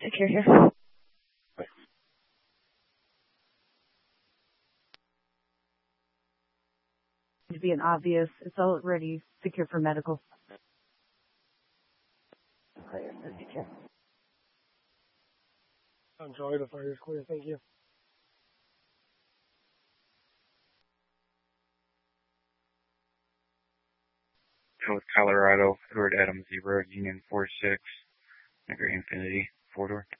secure here. To be an obvious, it's already secure for medical. Clear, so secure. I'm sorry, the fire is clear. Thank you. North Colorado, Edward Adams 0, Union 46, Nigger Infinity, 4-door.